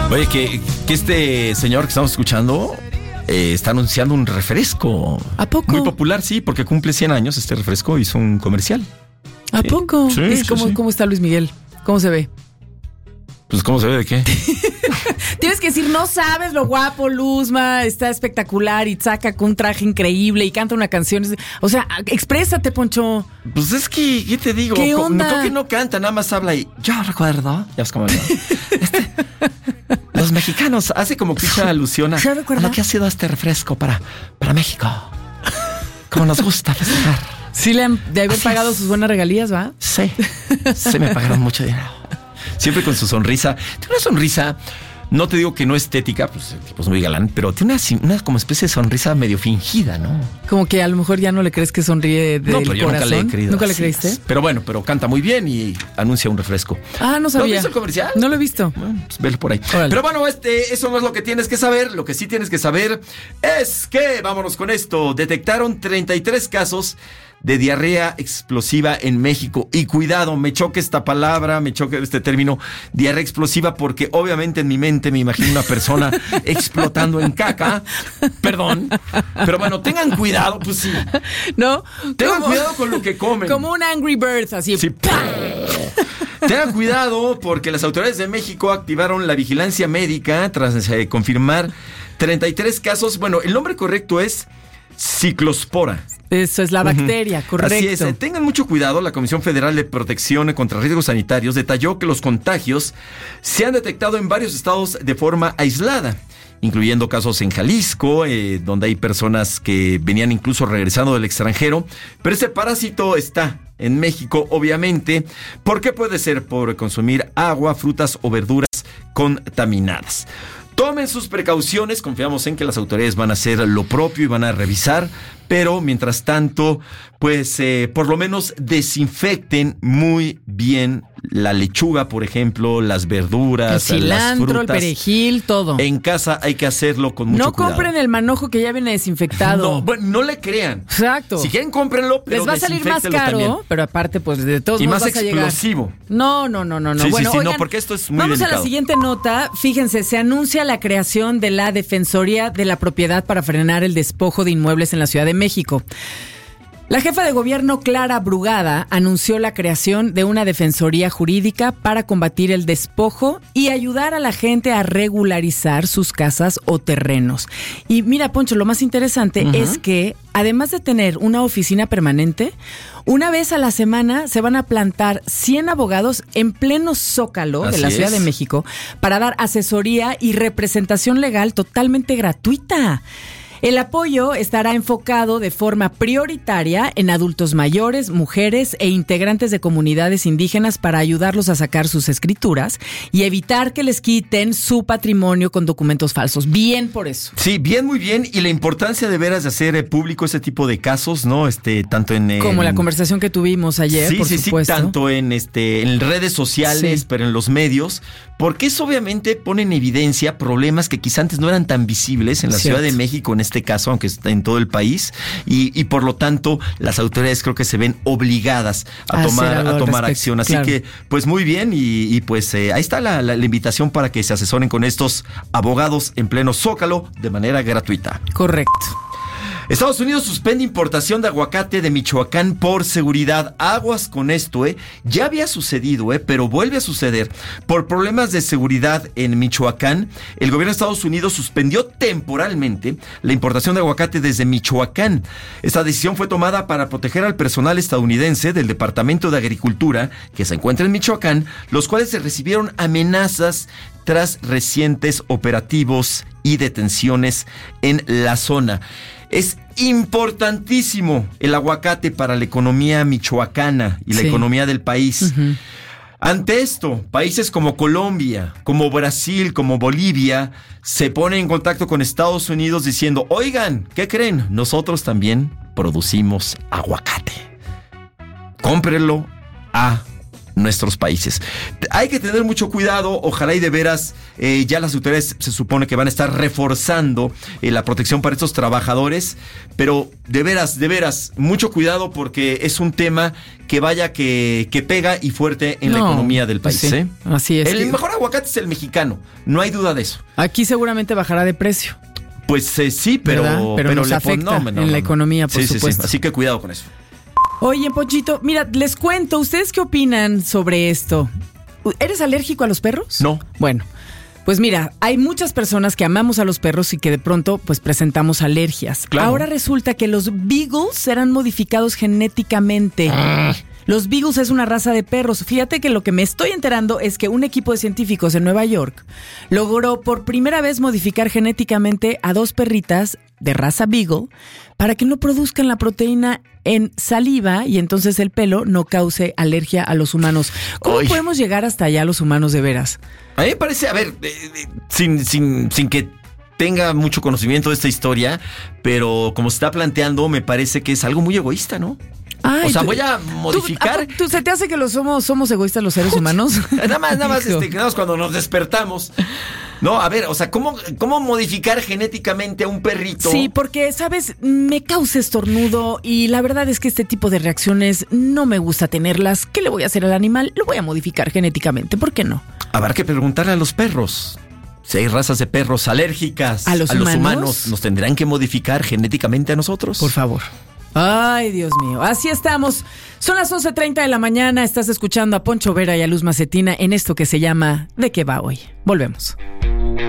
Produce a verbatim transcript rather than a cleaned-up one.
Oye, que, que este señor que estamos escuchando eh, está anunciando un refresco. ¿A poco? Muy popular, sí, porque cumple cien años este refresco, hizo un comercial. ¿A sí. poco? Sí, ¿Es sí, cómo, sí. ¿Cómo está Luis Miguel? ¿Cómo se ve? Pues, ¿cómo se ve de qué? Tienes que decir, no sabes lo guapo, Luzma, está espectacular y saca con un traje increíble y canta una canción. O sea, exprésate, Poncho. Pues es que, ¿qué te digo? ¿Qué Co- onda? Creo que no canta, nada más habla y yo recuerdo. Ya ves cómo. Este, los mexicanos, hace como que mucha alusión a, ¿Ya a recuerda? lo que ha sido este refresco para, para México. Como nos gusta festejar. Sí le han de haber Así pagado es. sus buenas regalías, ¿va? Sí, sí me pagaron mucho dinero. Siempre con su sonrisa. Tiene una sonrisa, no te digo que no estética, pues el tipo es muy galán, pero tiene una, una como especie de sonrisa medio fingida, ¿no? Como que a lo mejor ya no le crees que sonríe del no, pero yo corazón. nunca le he creído. ¿Nunca le así creíste? es. Pero bueno, pero canta muy bien y anuncia un refresco. Ah, no ¿No has sabía. visto el comercial? No lo he visto. Bueno, pues velo por ahí. Órale. Pero bueno, este, eso no es lo que tienes que saber. Lo que sí tienes que saber es que, vámonos con esto, detectaron treinta y tres casos de diarrea explosiva en México. Y cuidado, me choca esta palabra, me choca este término, diarrea explosiva, porque obviamente en mi mente me imagino una persona explotando en caca. Perdón. Pero bueno, tengan cuidado, pues sí. ¿No? Tengan Como- cuidado con lo que comen. Como un Angry Bird, así. Sí. Tengan cuidado porque las autoridades de México activaron la vigilancia médica tras eh, confirmar treinta y tres casos. Bueno, el nombre correcto es ciclospora. Eso es la bacteria, correcto. Así es, eh, tengan mucho cuidado. La Comisión Federal de Protección contra Riesgos Sanitarios detalló que los contagios se han detectado en varios estados de forma aislada, incluyendo casos en Jalisco, eh, donde hay personas que venían incluso regresando del extranjero. Pero ese parásito está en México, obviamente. ¿Por qué puede ser? Por consumir agua, frutas o verduras contaminadas. Tomen sus precauciones, confiamos en que las autoridades van a hacer lo propio y van a revisar, pero mientras tanto, pues eh, por lo menos desinfecten muy bien la lechuga, por ejemplo, las verduras, El cilantro, las el frutas. perejil, todo. En casa hay que hacerlo con mucho No cuidado. compren el manojo que ya viene desinfectado. No, bueno, no le crean. Exacto. Si quieren, cómprenlo, pero Les va a salir más desinféctelo caro, también. pero aparte, pues de todos Y modos más vas a llegar. explosivo. No, no, no, no, no. Sí, sí, bueno, sí, no, oigan, porque esto es muy vamos a delicado. la siguiente nota. Fíjense, se anuncia la creación de la Defensoría de la Propiedad para frenar el despojo de inmuebles en la Ciudad de México. La jefa de gobierno, Clara Brugada, anunció la creación de una defensoría jurídica para combatir el despojo y ayudar a la gente a regularizar sus casas o terrenos. Y mira, Poncho, lo más interesante uh-huh. es que, además de tener una oficina permanente, una vez a la semana se van a plantar cien abogados en pleno Zócalo Así de la Ciudad es. de México para dar asesoría y representación legal totalmente gratuita. El apoyo estará enfocado de forma prioritaria en adultos mayores, mujeres e integrantes de comunidades indígenas para ayudarlos a sacar sus escrituras y evitar que les quiten su patrimonio con documentos falsos. Bien por eso. Sí, bien, muy bien. Y la importancia de veras de hacer eh, público ese tipo de casos, ¿no? Este, tanto en... en Como la conversación que tuvimos ayer, sí, por sí, supuesto. Sí, tanto en, este, en redes sociales, Sí. pero en los medios, porque eso obviamente pone en evidencia problemas que quizá antes no eran tan visibles en la Cierto. Ciudad de México, en este caso, aunque está en todo el país, y, y por lo tanto las autoridades creo que se ven obligadas a, A tomar, hacer algo a al tomar respecto, acción. Así claro. que, pues muy bien, y, y pues eh, ahí está la, la, la invitación para que se asesoren con estos abogados en pleno Zócalo de manera gratuita. Correcto. Estados Unidos suspende importación de aguacate de Michoacán por seguridad. Aguas con esto, ¿eh? Ya había sucedido, ¿eh? Pero vuelve a suceder. Por problemas de seguridad en Michoacán, el gobierno de Estados Unidos suspendió temporalmente la importación de aguacate desde Michoacán. Esta decisión fue tomada para proteger al personal estadounidense del Departamento de Agricultura que se encuentra en Michoacán, los cuales se recibieron amenazas tras recientes operativos y detenciones en la zona. Es importantísimo el aguacate para la economía michoacana y la Sí. economía del país. Uh-huh. Ante esto, países como Colombia, como Brasil, como Bolivia, se ponen en contacto con Estados Unidos diciendo, oigan, ¿qué creen? Nosotros también producimos aguacate. Cómprenlo a nuestros países. Hay que tener mucho cuidado, ojalá y de veras eh, ya las autoridades se supone que van a estar reforzando eh, la protección para estos trabajadores, pero de veras, de veras, mucho cuidado porque es un tema que vaya que, que pega y fuerte en no, la economía del país. Pues sí, ¿eh? Así es. El que... mejor aguacate es el mexicano, no hay duda de eso. Aquí seguramente bajará de precio. Pues eh, sí, pero, pero, pero nos le afecta no, no, no, en la economía, por sí, supuesto. Sí, sí. Así que cuidado con eso. Oye, Ponchito, mira, les cuento, ¿ustedes qué opinan sobre esto? ¿Eres alérgico a los perros? No. Bueno, pues mira, hay muchas personas que amamos a los perros y que de pronto pues presentamos alergias. Claro. Ahora resulta que los beagles serán modificados genéticamente. Ah. Los beagles es una raza de perros. Fíjate que lo que me estoy enterando es que un equipo de científicos en Nueva York logró por primera vez modificar genéticamente a dos perritas de raza beagle para que no produzcan la proteína en saliva y entonces el pelo no cause alergia a los humanos. ¿Cómo Ay. podemos llegar hasta allá los humanos de veras? A mí me parece, a ver, eh, eh, sin, sin, sin que tenga mucho conocimiento de esta historia, pero como se está planteando, me parece que es algo muy egoísta, ¿no? Ay, o sea, tú, voy a modificar. ¿tú, tú, ¿Se te hace que los somos, somos egoístas los seres humanos? Nada más, nada más, este, nada más cuando nos despertamos. No, a ver, o sea, ¿cómo, ¿cómo modificar genéticamente a un perrito? Sí, porque, ¿sabes? Me causa estornudo y la verdad es que este tipo de reacciones no me gusta tenerlas. ¿Qué le voy a hacer al animal? Lo voy a modificar genéticamente, ¿por qué no? Habrá que preguntarle a los perros. Si hay razas de perros alérgicas a los, a humanos? los humanos, ¿nos tendrán que modificar genéticamente a nosotros? Por favor. Ay, Dios mío, así estamos. Son las once treinta de la mañana, estás escuchando a Poncho Vera y a Luz Macetina en esto que se llama ¿De qué va hoy? Volvemos.